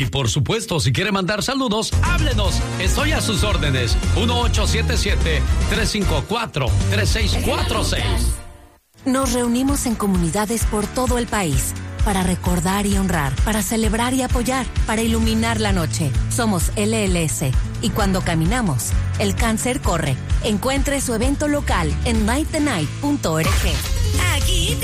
Y por supuesto, si quiere mandar saludos, háblenos. Estoy a sus órdenes. 1877-354-3646. Nos reunimos en comunidades por todo el país para recordar y honrar, para celebrar y apoyar, para iluminar la noche. Somos LLS y cuando caminamos, el cáncer corre. Encuentre su evento local en nightthenight.org. Aquí